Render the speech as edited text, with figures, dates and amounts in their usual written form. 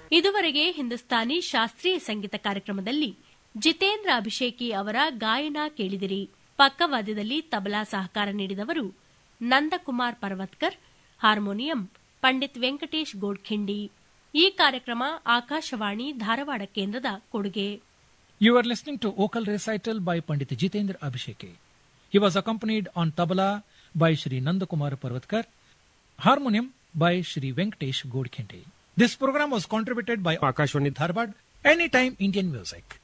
ಇದುವರೆಗೆ ಹಿಂದೂಸ್ತಾನಿ ಶಾಸ್ತ್ರೀಯ ಸಂಗೀತ ಕಾರ್ಯಕ್ರಮದಲ್ಲಿ ಜಿತೇಂದ್ರ ಅಭಿಷೇಕಿ ಅವರ ಗಾಯನ ಕೇಳಿದಿರಿ. ಪಕ್ಕವಾದ್ಯದಲ್ಲಿ ತಬಲಾ ಸಹಕಾರ ನೀಡಿದವರು ನಂದಕುಮಾರ್ ಪರ್ವತ್ಕರ್, ಹಾರ್ಮೋನಿಯಂ ಪಂಡಿತ್ ವೆಂಕಟೇಶ್ ಗೋಡ್ಖಿಂಡಿ. ಈ ಕಾರ್ಯಕ್ರಮ ಆಕಾಶವಾಣಿ ಧಾರವಾಡ ಕೇಂದ್ರದ ಕೊಡುಗೆ. You are listening to vocal recital by Pandit Jitendra Abhisheki. He was accompanied on tabla by Shri Nandakumar Parvatkar, harmonium by Shri Venkatesh Godkhindi. This program was contributed by Akashwani Dharwad, Anytime Indian Music.